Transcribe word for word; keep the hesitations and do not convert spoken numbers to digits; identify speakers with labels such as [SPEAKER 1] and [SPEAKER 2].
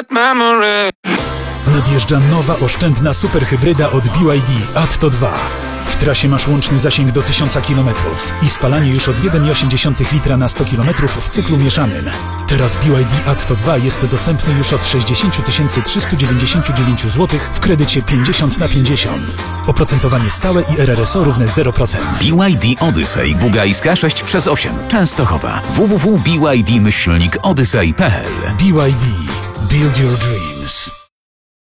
[SPEAKER 1] bad memory.
[SPEAKER 2] Nadjeżdża nowa oszczędna superhybryda od B Y D Atto dwa. W trasie masz łączny zasięg do tysiąca kilometrów i spalanie już od jeden przecinek osiem litra na sto kilometrów w cyklu mieszanym. Teraz B Y D Atto dwa jest dostępny już od sześćdziesiąt tysięcy trzysta dziewięćdziesiąt dziewięć złotych w kredycie pięćdziesiąt na pięćdziesiąt. Oprocentowanie stałe i R R S O równe zero procent.
[SPEAKER 3] B Y D Odyssey Bugajska sześć przez osiem Częstochowa. w w w kropka b y d myślnik odyssey kropka p l.
[SPEAKER 2] B Y D. Build your dream.